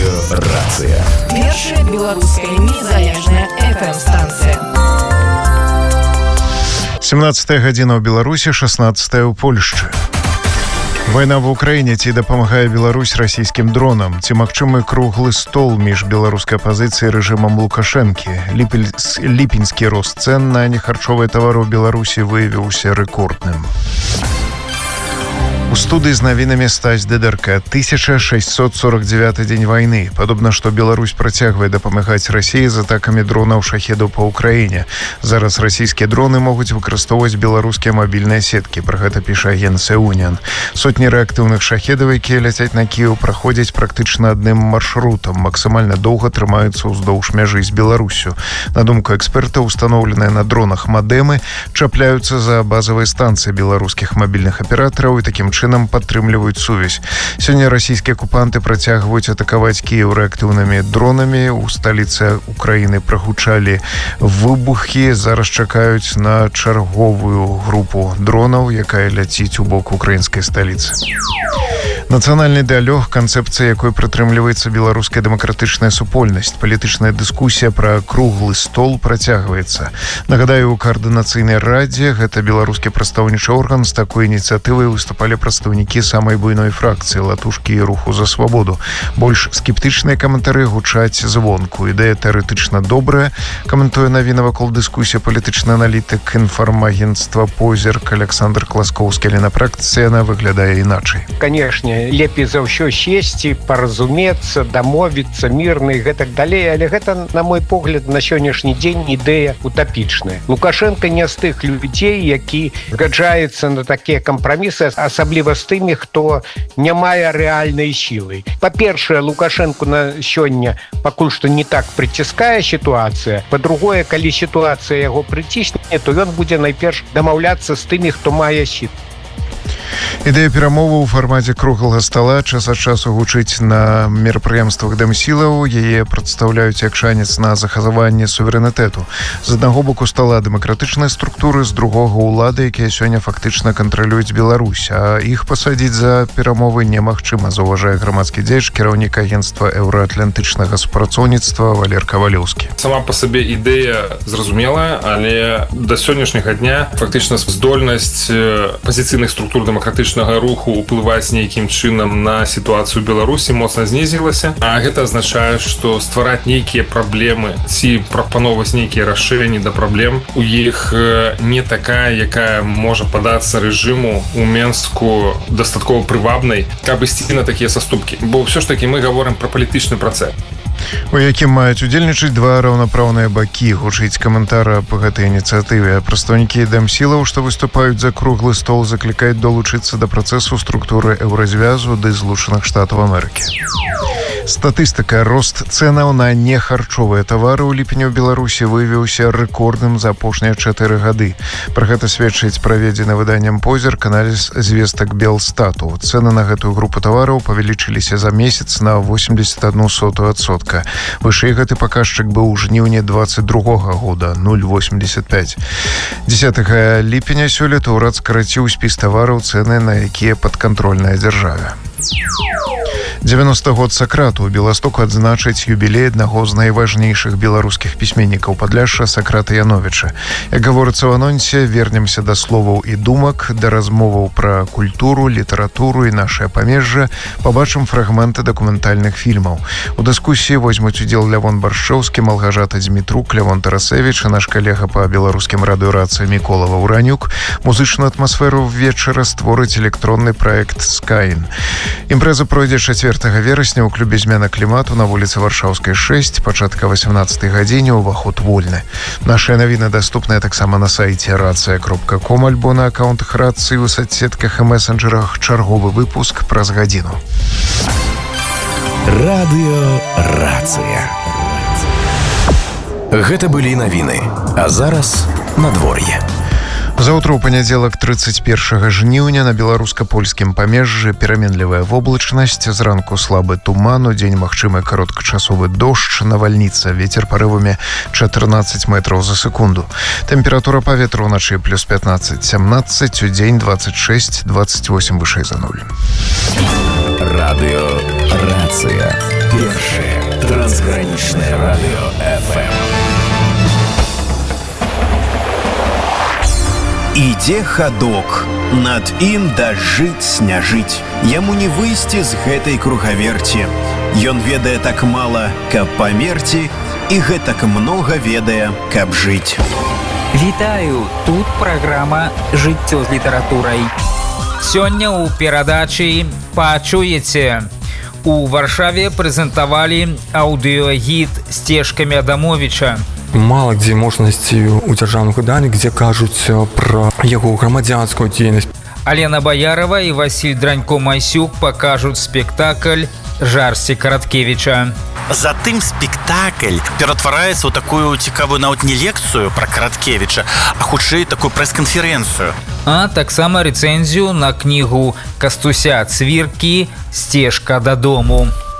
Радыёрацыя. Першая беларуская незалежная FM-станцыя. 17 гадзіна ў Беларусі, 16 у Польшчы. Вайна в Украіне ці дапамагае Беларусь расійскім дронам? Ці магчымы круглы стол між беларускай апазіцыяй і рэжымам Лукашэнкі? Ліпеньскі рост цэн на нехарчовыя тавары ў Беларусі выявіўся рэкордным. У студыі з навінамі Стась Дыдарка. 1649 дзень вайны. Падобна, што Беларусь працягвае дапамагаць Расіі з атакамі дронаў шахедаў па Ўкраіне. Зараз расійскія дроны могуць выкарыстоўваць беларускія мабільныя сеткі. Пра гэта піша агенцыя «Уніан». Сотні рэактыўных шахедаў, якія ляцяць на Кіеў, праходзяць практычна адным маршрутам. Максімальна доўга трымаюцца ўздоўж мяжы з Беларусю. На думку эксперта, устаноўленыя на дронах мадэмы чапляюцца за базавыя станцыі беларускіх мабільных аператараў і такім чынам падтрымліваюць сувязь. Сёння расійскія акупанты працягваюць атакаваць Кіеў рэактыўнымі дронамі. У сталіцы Украіны прагучалі выбухі. Зараз чакаюць на чарговую групу дронаў, якая ляціць у бок украінскай сталіцы. Нацыянальны дыялог, канцэпцыя якой прытрымліваецца беларуская дэмакратычная супольнасць. Палітычная дыскусія пра круглы стол працягваецца. Нагадаю, у каардынацыйнай радзе, гэта беларускі прадстаўнічы орган, з такой ініцыятывай выступалі прадстаўнікі самай буйной фракцыі «Латушкі» і «Руху за свабоду». Больш скептычныя каментары гучаць звонку. Ідэя тэарэтычна добрая, каментуе навіна вакол дыскусіі палітычны аналітык інфармагенцтва «Позірк» Александр Класкоўскі, але на практыцы яна выглядае іначай. Канешне, лепей за ўсё сесці, паразумецца, дамовіцца, мірна і гэтак далей, але гэта, на мой погляд, на сённяшні дзень ідэя утапічная. Лукашенко не з тых людзей, які згаджаецца на такія кампрамісы, асабліва з тымі, хто не мае рэальнай сілы. Па-першае, Лукашенко на сёння пакуль што не так прыціскае сітуацыя. Па-другое, калі сітуацыя яго прыцісне, то ён будзе найперш дамаўляцца з тымі, хто мае сілу. Ідэя перамовы ў фармаце круглага стола час ад часу гучыць на мерапрыемствах дэмсілаў. Яе прадстаўляюць як шанец на захаванне суверэнітэту. З аднаго боку стола дэмакратычныя структуры, з другога ўлады, якія сёння фактычна кантралююць Беларусь, а іх пасадзіць за перамовы немагчыма, заўважае грамадскі дзеяч, кіраўнік агенцтва еўраатлантычнага супрацоўніцтва Валер Кавалёўскі. Сама па сабе ідэя зразумелая, але да сённяшняга дня фактычна здольнасць пазіцыйных структур дэмакратычнага руху ўплываць нейкім чынам на сітуацыю Беларусі моцна знізілася. А гэта азначае, што ствараць нейкія праблемы ці прапановаць нейкія рашэнні да праблем у іх не такая, якая можа падацца рэжыму у Менску дастаткова прывабнай, каб ісці на такія саступкі. Бо ўсё ж такі мы гаворым пра палітычны працэс, у якім маюць удзельнічаць два раўнапраўныя бакі. Гучыць каментар па гэтай ініцыятыве. Прадстаўнікі дэмсілаў, што выступаюць за круглы стол, заклікаюць долучыцца да працэсу структуры еўразвязу ды Злучаных Штатаў Амерыкі. Статыстыка. Рост цэнаў на нехарчовыя тавары ў ліпені ў Беларусі выявіўся рэкордным за апошнія 4 гады. Пра гэта сведчыць праведзены выданнем «Позірк» аналіз звестак Белстату. Цэны на гэтую групу тавараў павялічыліся за месяц на 81%. Вышэй гэты паказчык быў у жніўні 22 года, 0,85. 10 ліпеня сёлета ўрад скараціў спіс тавараў, цэны на якія падкантрольныя дзяржаве. 90 год Сакрату. Беластоку адзначыць юбілей аднаго з найважнейшых беларускіх пісьменнікаў Падляшша Сакрата Яновіча. Як гаворыцца ў анонсе, вернемся да словаў і думак, да размоваў пра культуру, літаратуру і нашае памежжа, пабачым фрагменты дакументальных фільмаў. У дыскусіі возьмуць удзел Лявон Баршчоўскі, Малгажата Дзмітрук, Лявон Тарасевіч, наш калега па беларускім радыёрацыі Мікола Ваўранюк. Музычную атмасферу вечара створыць электронны праект «Скайн». Імпрэза пройдзе 4 верасня ў клубе «Змена клімату» на вуліцы Варшаўскай 6, пачатка 18 гадзіне, уваход вольны. Нашыя навіны даступныя таксама на сайце racja.com альбо на аккаунтах рацыі ў соцсетках і месенджерах. Чарговы выпуск праз гадзіну. Радыёрацыя. Гэта былі навіны. А зараз надвор'е. Заўтра ў панядзелак 31 жніўня на беларуска-польскім памежжы пераменлівая воблачнасць, зранку слабы туман, удзень магчымы кароткачасовы дождж, навальніца, вецер парывамі 14 метраў за секунду. Тэмпература паветра ўначы плюс 15-17, удзень 26-28 вышэй за 0. Радыё Рация. Першее трансграничное радио ФМ. Ідзе хадок, над ім дажыць не жыць. Яму не выйсці з гэтай кругаверці. Ён ведае так мала, каб памерці, і гэтак многа ведае, каб жыць. Вітаю, тут праграма «Жыццё з літаратурай». Сёння ў перадачы пачуеце. У Варшаве прэзентавалі аўдыёгід «Сцежкамі Адамовіча». Мало где можно найти у дзяржаўных выданні, где кажуць пра яго грамадзянскую дзейнасць. Алена Баярова і Васіль Дранько-Масюк пакажуць спектакль «Жарсці Караткевіча». Затым спектакль ператвараецца ў такую цікавую нават не лекцыю пра Караткевіча, а хутчэй такую прэс-канферэнцыю. А таксама рэцэнзію на кнігу Кастуся Цвіркі «Сцежка дадому».